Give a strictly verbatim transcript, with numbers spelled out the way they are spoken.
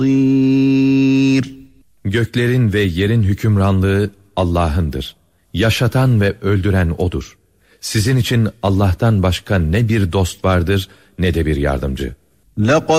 Göklerin ve yerin hükümranlığı Allah'ındır. Yaşatan ve öldüren O'dur. Sizin için Allah'tan başka ne bir dost vardır ne de bir yardımcı.